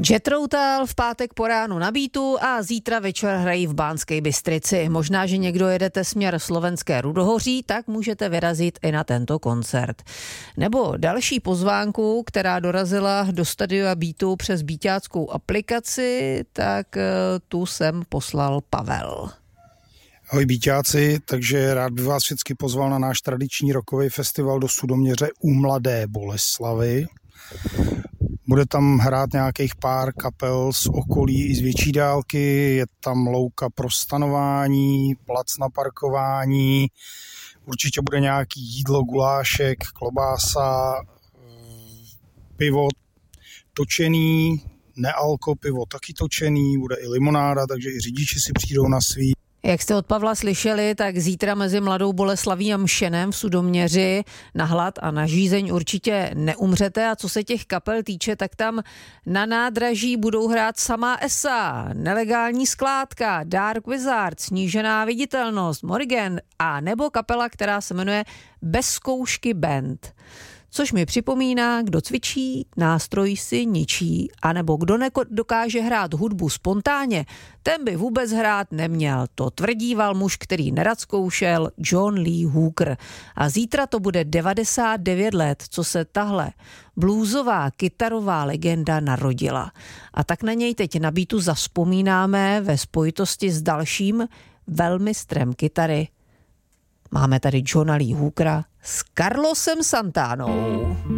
Jethro Tull v pátek po ránu na Beatu a zítra večer hrají v Banské Bystrici. Možná, že někdo jedete směr slovenské Rudohoří, tak můžete vyrazit i na tento koncert. Nebo další pozvánku, která dorazila do stadia Beatu přes beatáckou aplikaci, tak tu jsem poslal Pavel. Ahoj beatáci, takže rád bych vás všechny pozval na náš tradiční rockový festival do Sudoměře u Mladé Boleslavi. Bude tam hrát nějakých pár kapel z okolí i z větší dálky, je tam louka pro stanování, plac na parkování, určitě bude nějaký jídlo, gulášek, klobása, pivo točený, nealko pivo taky točený, bude i limonáda, takže i řidiči si přijdou na svý. Jak jste od Pavla slyšeli, tak zítra mezi Mladou Boleslaví a Mšenem v Sudoměři na hlad a na žízeň určitě neumřete. A co se těch kapel týče, tak tam na nádraží budou hrát Sama Esa, Nelegální skládka, Dark Wizard, Snížená viditelnost, Morrigan a nebo kapela, která se jmenuje Bez zkoušky band. Což mi připomíná, kdo cvičí, nástroj si ničí, anebo kdo dokáže hrát hudbu spontánně, ten by vůbec hrát neměl. To tvrdíval muž, který nerad zkoušel, John Lee Hooker. A zítra to bude 99 let, co se tahle bluesová kytarová legenda narodila. A tak na něj teď na Beatu zavzpomínáme ve spojitosti s dalším velmistrem kytary. Máme tady Johna Lee Hookera s Carlosem Santánou.